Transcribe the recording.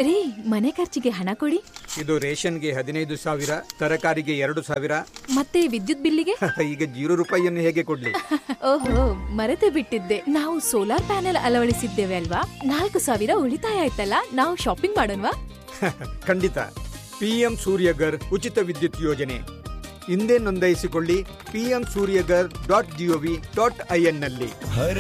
ರೀ, ಮನೆ ಖರ್ಚಿಗೆ ಹಣ ಕೊಡಿ. ಇದು ರೇಷನ್ಗೆ 15,000, ತರಕಾರಿಗೆ 2,000, ಮತ್ತೆ ವಿದ್ಯುತ್ ಬಿಲ್ಲಿಗೆ ಈಗ 0 ರೂಪಾಯಿಯನ್ನು ಹೇಗೆ ಕೊಡ್ಲಿ? ಓಹೋ, ಮರೆತೇ ಬಿಟ್ಟಿದ್ದೆ. ನಾವು ಸೋಲಾರ್ ಪ್ಯಾನೆಲ್ ಅಳವಡಿಸಿದ್ದೇವೆ ಅಲ್ವಾ? 4,000 ಉಳಿತಾಯ ಆಯ್ತಲ್ಲ. ನಾವು ಶಾಪಿಂಗ್ ಮಾಡೋಣವಾ? ಖಂಡಿತ. PM ಸೂರ್ಯಗರ್ ಉಚಿತ ವಿದ್ಯುತ್ ಯೋಜನೆ ಹಿಂದೆ ನೋಂದಾಯಿಸಿಕೊಳ್ಳಿ. pmsuryagar.gov.in ನಲ್ಲಿ.